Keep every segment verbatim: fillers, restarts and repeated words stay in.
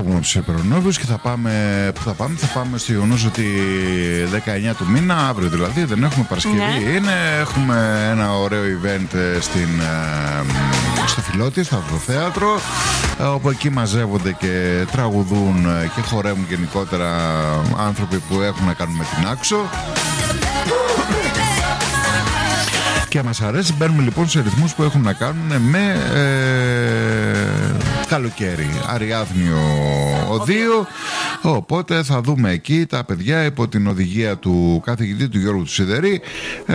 θα βγούμε τους υπερονόβιους και θα πάμε, που θα πάμε, θα πάμε στο γεγονός ότι δεκαεννιά του μήνα, αύριο δηλαδή, δεν έχουμε Παρασκευή, ναι. είναι, έχουμε ένα ωραίο event στην, στο Φιλότη, στο Αυροθέατρο, όπου εκεί μαζεύονται και τραγουδούν και χορεύουν γενικότερα άνθρωποι που έχουν να κάνουν με την Άξο. Και μας αρέσει, μπαίνουμε λοιπόν σε ρυθμούς που έχουν να κάνουν με ε, καλοκαίρι, Αριάθμιο οδείο. Οπότε θα δούμε εκεί τα παιδιά υπό την οδηγία του καθηγητή του Γιώργου του Σιδερή ε,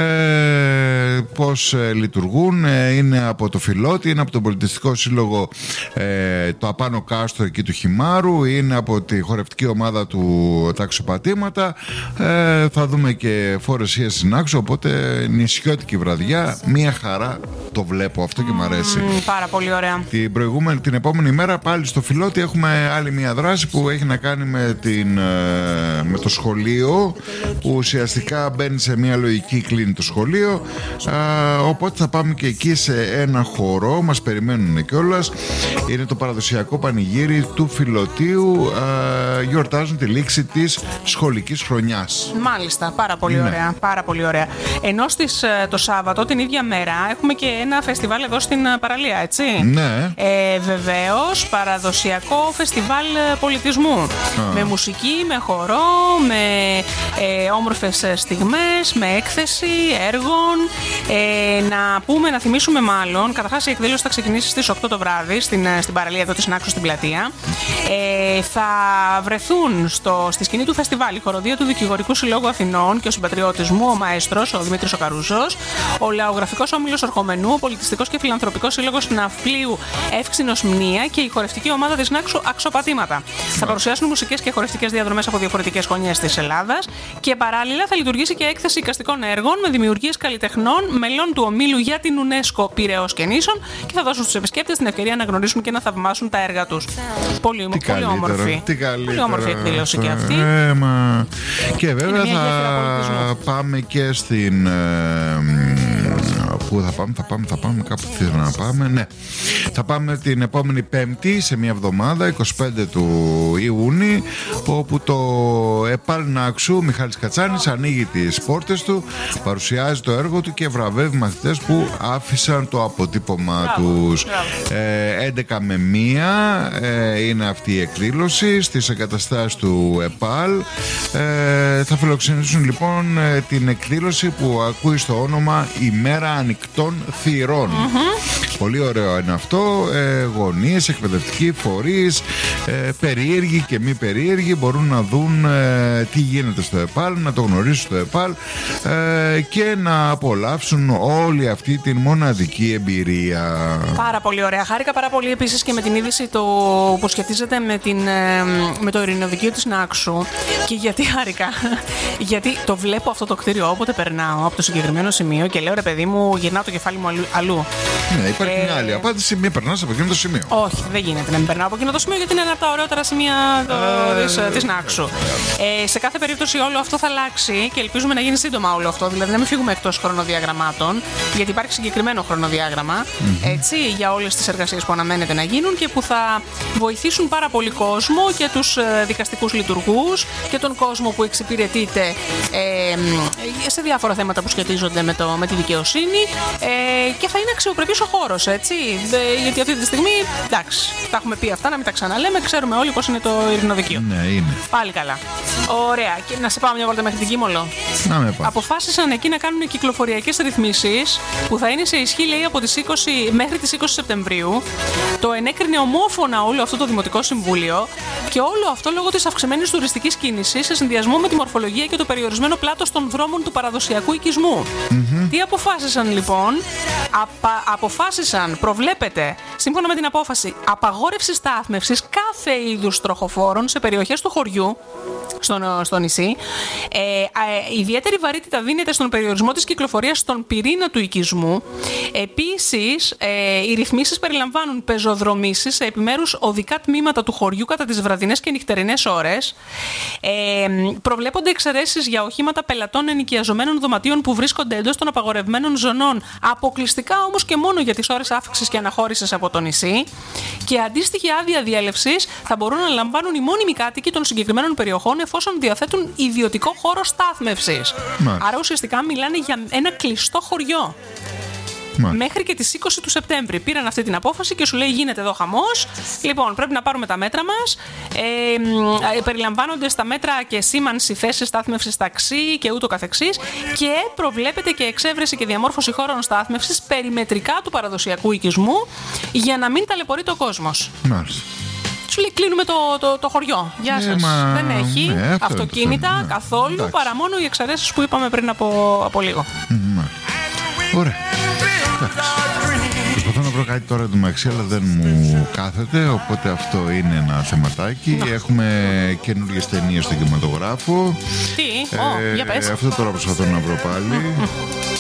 πώς ε, λειτουργούν. Ε, είναι από το Φιλότη, είναι από τον Πολιτιστικό Σύλλογο ε, το Απάνω Κάστρο εκεί του Χιμάρου, είναι από τη χορευτική ομάδα του Ταξοπατήματα. Ε, θα δούμε και φορεσίες στην Άξο, οπότε νησιώτικη βραδιά, μία χαρά το βλέπω αυτό και μου αρέσει. Mm, πάρα πολύ ωραία. Την, προηγούμενη, την επόμενη μέρα πάλι στο Φιλότη έχουμε άλλη μία δράση που έχει να κάνει με, την, με το σχολείο, που ουσιαστικά μπαίνει σε μία λογική, κλείνει το σχολείο. Α, οπότε θα πάμε και εκεί σε ένα χορό, μας περιμένουν κιόλας. Είναι το παραδοσιακό πανηγύρι του Φιλοτίου. Α, γιορτάζουν τη λήξη της σχολικής χρονιάς. Μάλιστα, πάρα πολύ ωραία, ναι. πάρα πολύ ωραία. Ενώ στις, το Σάββατο την ίδια μέρα έχουμε και ένα φεστιβάλ εδώ στην παραλία, έτσι. Ναι. Ε, βεβαίως, παραδοσιακό φεστιβάλ πολιτισμού. Α. Με μουσική, με χορό, με ε, όμορφες στιγμές, με έκθεση έργων. Ε, να πούμε, να θυμίσουμε μάλλον, καταρχάς η εκδήλωση θα ξεκινήσει στις οκτώ το βράδυ στην, στην παραλία εδώ της Νάξου στην πλατεία. Ε, θα βρεθούν στο, στη σκηνή του φεστιβάλ η χοροδία του Δικηγορικού Συλλόγου Αθηνών και ο συμπατριώτης μου, ο μαέστρος, ο Δημήτρης ο Καρούζος, ο Λαογραφικός Όμιλος Ορχομενού, ο Πολιτιστικός και Φιλανθρωπικός Σύλλογος Ναυπλίου Εύξηνος Μνία και η χορευτική ομάδα της Νάξου Αξοπατήματα. Θα παρουσιάσουν μουσικές και χορευτικές διαδρομές από διαφορετικές γωνιές της Ελλάδας και παράλληλα θα λειτουργήσει και έκθεση εικαστικών έργων με δημιουργίες καλλιτεχνών μελών του ομίλου για την UNESCO Πειραιώς και Νήσων και θα δώσουν στους επισκέπτες την ευκαιρία να γνωρίσουν και να θαυμάσουν τα έργα τους. Πολύ, πολύ όμορφη. Πολύ όμορφη εκδήλωση και αυτή. Ε, μα... Και βέβαια θα πάμε και στην. Πού θα πάμε, θα πάμε, θα πάμε, κάπου θέλω να πάμε. Ναι, θα πάμε την επόμενη Πέμπτη σε μια εβδομάδα, είκοσι πέντε του Ιούνιου, όπου το ΕΠΑΛ Νάξου, Μιχάλης Κατσάνης, ανοίγει τις πόρτες του, παρουσιάζει το έργο του και βραβεύει μαθητές που άφησαν το αποτύπωμά τους. Ε, έντεκα με μία ε, είναι αυτή η εκδήλωση στις εγκαταστάσεις του ΕΠΑΛ. Ε, θα φιλοξενήσουν λοιπόν την εκδήλωση που ακούει στο όνομα «Ημέρα Ανοιχτών Θυρών». Mm-hmm. Πολύ ωραίο είναι αυτό. Ε, γονείς, εκπαιδευτικοί φορείς, ε, περίεργοι και μη περίεργοι μπορούν να δουν ε, τι γίνεται στο ΕΠΑΛ, να το γνωρίσουν στο ΕΠΑΛ ε, και να απολαύσουν όλη αυτή την μοναδική εμπειρία. Πάρα πολύ ωραία. Χάρηκα πάρα πολύ επίσης και με την είδηση το, που σχετίζεται με, την, με το ειρηνοδικείο της Νάξου. Και γιατί χάρηκα? Γιατί το βλέπω αυτό το κτίριο όποτε περνάω από το συγκεκριμένο σημείο και λέω, ρε παιδί μου, γυρνάω το κεφάλι μου αλλού. Ναι, υπάρχει ε... μια άλλη απάντηση. Μην περνάς από εκείνο το σημείο. Όχι, δεν γίνεται να μην περνάω από εκείνο το σημείο, γιατί είναι ένα από τα ωραιότερα σημεία ε... της, της Νάξου. Ε, σε κάθε περίπτωση όλο αυτό θα αλλάξει και ελπίζουμε να γίνει σύντομα όλο αυτό. Δηλαδή να μην φύγουμε εκτός χρονοδιαγραμμάτων, γιατί υπάρχει συγκεκριμένο χρονοδιάγραμμα mm-hmm. έτσι, για όλες τις εργασίες που αναμένεται να γίνουν και που θα βοηθήσουν πάρα πολύ κόσμο και τους δικαστικούς λειτουργούς και τον κόσμο που εξυπηρετείται ε, σε διάφορα θέματα που σχετίζονται με, το, με τη δικαιοσύνη ε, και θα είναι αξιοπρεπής ο χώρος, έτσι. Ε, γιατί αυτή τη στιγμή, εντάξει, τα έχουμε πει αυτά, να μην τα ξαναλέμε, ξέρουμε όλοι πώς είναι το ειρηνοδικείο. Ναι, είναι. Πάλι καλά. Ωραία. Και να σε πάω μια βόλτα μέχρι την Κίμολο. Να με πάω. Αποφάσισαν εκεί να κάνουν κυκλοφοριακές ρυθμίσεις που θα είναι σε ισχύ, λέει, από τις είκοσι μέχρι τις είκοσι Σεπτεμβρίου. Το ενέκρινε ομόφωνα όλο αυτό το Δημοτικό Συμβούλιο και όλο αυτό λόγω της αυξημένης τουριστικής κίνησης σε συνδυασμό με τη μορφολογία και το περιορισμένο πλάτος των δρόμων του παραδοσιακού οικισμού. Mm-hmm. Τι αποφάσισαν λοιπόν? Απα, αποφάσισαν, προβλέπεται, σύμφωνα με την απόφαση, απαγόρευση στάθμευσης κάθε είδους τροχοφόρων σε περιοχές του χωριού Στο, στο νησί. Ε, ε, ιδιαίτερη βαρύτητα δίνεται στον περιορισμό της κυκλοφορίας στον πυρήνα του οικισμού. Επίσης, ε, οι ρυθμίσεις περιλαμβάνουν πεζοδρομήσεις σε επιμέρους οδικά τμήματα του χωριού κατά τις βραδινές και νυχτερινές ώρες. Ε, προβλέπονται εξαιρέσεις για οχήματα πελατών ενοικιαζομένων δωματίων που βρίσκονται εντός των απαγορευμένων ζωνών, αποκλειστικά όμως και μόνο για τις ώρες άφηξης και αναχώρησης από το νησί. Και αντίστοιχη άδεια διέλευσης θα μπορούν να λαμβάνουν οι μόνιμοι κάτοικοι των συγκεκριμένων περιοχών, εφόσον διαθέτουν ιδιωτικό χώρο στάθμευσης. Μάλιστα. Άρα ουσιαστικά μιλάνε για ένα κλειστό χωριό. Μάλιστα. Μέχρι και τις είκοσι του Σεπτέμβρη πήραν αυτή την απόφαση και σου λέει γίνεται εδώ χαμός. Λοιπόν, πρέπει να πάρουμε τα μέτρα μας. Ε, περιλαμβάνονται στα μέτρα και σήμανση θέσεις στάθμευσης ταξί και ούτω καθεξής. Και προβλέπεται και εξέβρεση και διαμόρφωση χώρων στάθμευσης περιμετρικά του παραδοσιακού οικισμού για να μην ταλαιπωρείται ο κόσμος. Μάλιστα. Σου λέει κλείνουμε το, το, το χωριό. Γεια σας. Ε, μα... Δεν έχει ναι, αυτοκίνητα ναι. καθόλου, εντάξει. Παρά μόνο οι εξαιρέσεις που είπαμε πριν από, από λίγο. Mm, ωραία. Προσπαθώ να βρω κάτι τώρα του μεταξύ, αλλά δεν μου κάθεται, οπότε αυτό είναι ένα θεματάκι. Να. Έχουμε καινούργιες ταινίες στον κινηματογράφο. Τι, ε, oh, για πες. Αυτό τώρα προσπαθώ να βρω πάλι. Mm-hmm.